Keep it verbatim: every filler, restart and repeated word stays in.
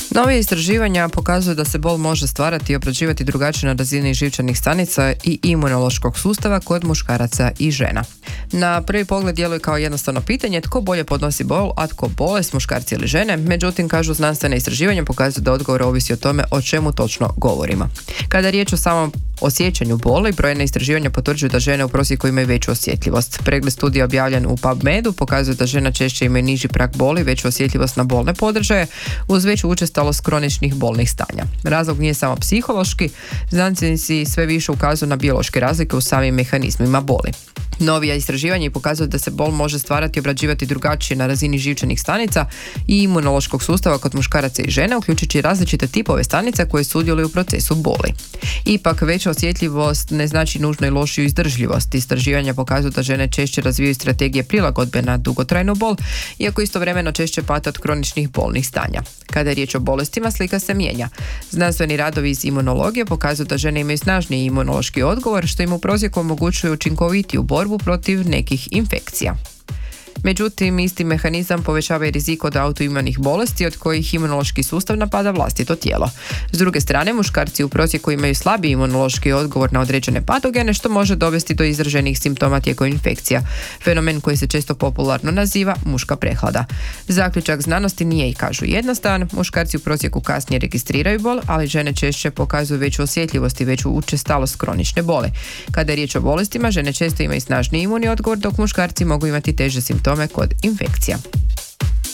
Novije istraživanja pokazuju da se bol može stvarati i obrađivati drugačije na razini živčanih stanica i imunološkog sustava kod muškaraca i žena. Na prvi pogled djeluje kao jednostavno pitanje tko bolje podnosi bol, a tko bolest, muškarci ili žene, međutim, kažu znanstvene istraživanja pokazuju da odgovor ovisi o tome o čemu točno govorimo. Kada je riječ o samom osjećanju boli, brojne istraživanja potvrđuju da žene u prosjeku imaju veću osjetljivost. Pregled studija objavljen u PubMedu pokazuje da žena češće imaju niži prag boli, veću osjetljivost na bolne podržaje, uz veću učestalost kroničnih bolnih stanja. Razlog nije samo psihološki, znanstvenici sve više ukazuju na biološke razlike u samim mehanizmima boli. Novija istraživanja pokazuju da se bol može stvarati i obrađivati drugačije na razini živčanih stanica i imunološkog sustava kod muškaraca i žena, uključujući različite tipove stanica koje sudjeluju u procesu boli. Ipak, veća osjetljivost ne znači nužno i lošiju izdržljivost. Istraživanja pokazuju da žene češće razvijaju strategije prilagodbe na dugotrajnu bol, iako istovremeno češće pate od kroničnih bolnih stanja. Kada je riječ o bolestima, slika se mijenja. Znanstveni radovi iz imunologije pokazuju da žene imaju snažniji imunološki odgovor, što im u prosjeku omogućuje učinkovitiju borbu protiv nekih infekcija. Međutim, isti mehanizam povećava i rizik od autoimunih bolesti od kojih imunološki sustav napada vlastito tijelo. S druge strane, muškarci u prosjeku imaju slabiji imunološki odgovor na određene patogene, što može dovesti do izraženih simptoma tijekom infekcija, fenomen koji se često popularno naziva muška prehlada. Zaključak znanosti nije, i kažu, jednostavan. Muškarci u prosjeku kasnije registriraju bol, ali žene češće pokazuju veću osjetljivost i veću učestalost kronične boli. Kada je riječ o bolestima, žene često imaju snažniji imunni odgovor, dok muškarci mogu imati teže simptome kod infekcija.